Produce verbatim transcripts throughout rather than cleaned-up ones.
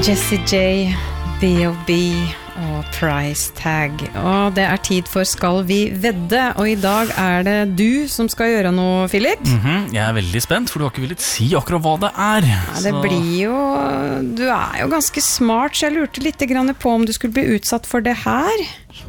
Jessie J, B O B og Price Tag. Og det er tid for Skal vi vedde? Og i dag er det du som skal gjøre noe, Philip. Mm-hmm. Jeg er veldig spent, for du har ikke villet si akkurat hva det er. Ja, det så... blir jo... Du er jo ganske smart, så jeg lurte litt grann på om du skulle bli utsatt for det her.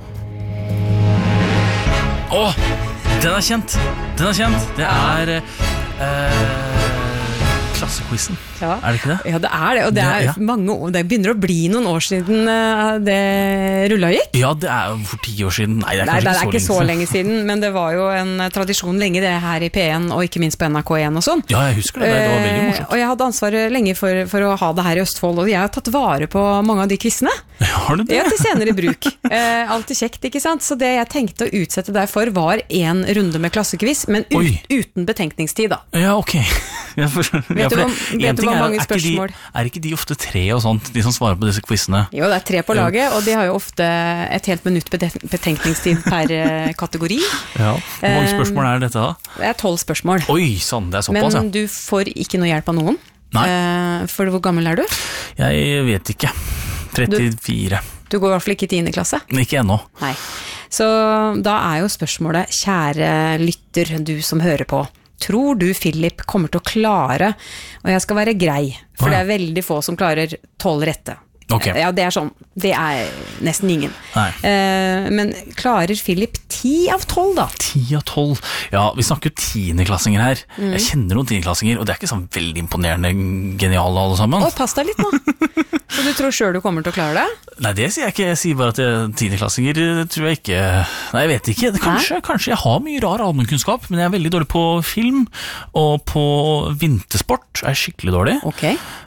Åh, den er kjent! Den er kjent! Det er... Uh... klassequizen, ja. Er det ikke det? Ja, det er det, og det, er det, ja. mange år, det begynner å bli noen år siden det rullet gikk. Ja, det er jo for ti år siden. Nei, det er, Nei, det er ikke, ikke så, så lenge siden, men det var jo en tradisjon lenge det her i P en, og ikke minst på N R K en og sånn. Ja, jeg husker det, det var veldig morsomt. Og jeg hadde ansvaret lenge for, for å ha det her i Østfold, og jeg har tatt vare på mange av de quizene. Ja, har du det? Ja, til senere bruk. Eh, alltid kjekt, ikke sant? Så det jeg tenkte å utsette deg for var en runde med klassequiz, men ut, uten betenkningstid da. Ja, ok. Jeg for, vet ja, du hva, vet du hva mange er, er spørsmål? Ikke de, er ikke de ofte tre og sånt, de som svarer på disse quizene? Jo, det er tre på laget, og de har jo ofte et helt minutt betenkningstid per kategori. Ja, hvor mange spørsmål er dette da? Det er tolv spørsmål. Oi, sånn, det er såpass, ja. Men du får ikke noe hjelp av noen. Nei. For hvor gammel er du? Jeg vet ikke. trettifire. Du, du går i hvert fall ikke i tiende klasse? Ikke ennå. Nei. Så da er jo spørsmålet, kjære lytter, du som hører på, tror du Philip kommer til å klare, og jeg skal være grei, for ah, ja. Det er veldig få som klarer tolv rette. Okay. Ja, det er sånn, det er nesten ingen. Eh, men klarer Philip ti av tolv da? ti av tolv? Ja, vi snakker jo tiendeklassinger her. Mm. Jeg kjenner noen tiendeklassinger, og det er ikke sånn veldig imponerende geniale alle sammen. Å, pass deg litt nå. Så du tror selv du kommer til å klare det? Nei, det sier jeg ikke. Jeg sier bare at tiendeklassinger tror jeg ikke... Nei, jeg vet ikke. Kanskje, kanskje jeg har mye rar allmennkunnskap, men jeg er veldig dårlig på film, og på vintersport er jeg skikkelig dårlig. Ok.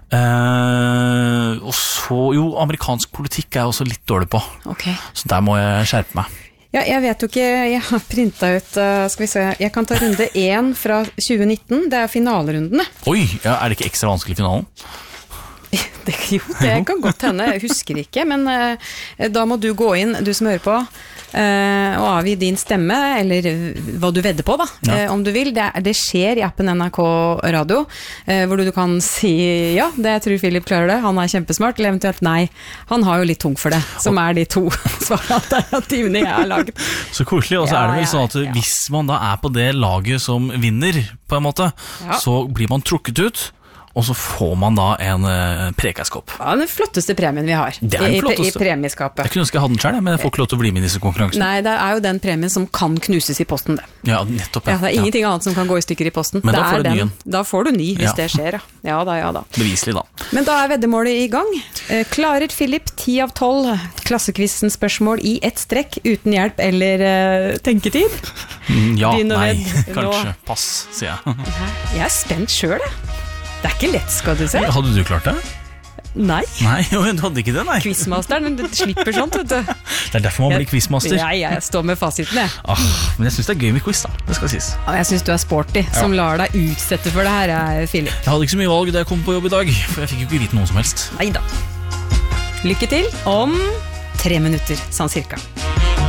Uh, og så, jo, amerikansk politikk er jeg også litt dårlig på. Okay. Så der må jeg skjerpe meg. Ja, jeg vet jo ikke, jeg har printet ut, uh, skal vi se, jeg kan ta runde én fra tjue nitten, det er finalerundene. Oi, ja, er det ikke ekstra vanskelig i finalen? Det, jo, det kan godt hende, jeg husker ikke, men uh, da må du gå inn, du som hører på, uh, og avgi din stemme, eller hva du vedder på da, ja. uh, om du vil. Det, det skjer i appen N R K Radio, uh, hvor du, du kan si, ja, det jeg tror Philip klarer det, han er kjempesmart, eller eventuelt nei, han har jo litt tung for det, som er de to svaralternativene jeg har laget. Så koselig, og så ja, er det vel sånn at ja. Hvis man da er på det laget som vinner, på en måte, ja. Så blir man trukket ut, og så får man da en uh, prekeskopp. Ja, den flotteste premien vi har. Det er den flotteste. I, i premieskapet. Jeg kunne ønske jeg hadde den selv, men jeg får ikke lov til å bli med i disse konkurransene. Nei, det er jo den premien som kan knuses i posten, det. Ja, nettopp. Ja. Ja, det er ingenting ja. Annet som kan gå i stykker i posten. Men det da får du ny. Da får du ny, hvis ja. Det skjer, ja. Ja da, ja da. Beviselig da. Men da er veddemålet i gang. Eh, klarer Philip ti av tolv klassekvisten spørsmål i ett strekk, uten hjelp eller uh, tenketid? Mm, ja, nei, ved, kanskje. nå. Pass, sier jeg. Jeg er spent selv, jeg. Det er ikke lett, skal du se. Hadde du klart det? Nei. Nei, du hadde ikke det, nei. Quizmasteren, du slipper sånt, vet du. Det er derfor man blir quizmaster. Ja, jeg står med fasiten, jeg. Ah, men jeg synes det er gøy med quiz, da. Det skal sies. Jeg synes du er sporty, ja. Som lar deg utsette for det her, Philip. Jeg hadde ikke så mye valg da jeg kom på jobb i dag, for jeg fikk jo ikke vite noe som helst. Neida. Lykke til om tre minutter, sånn cirka.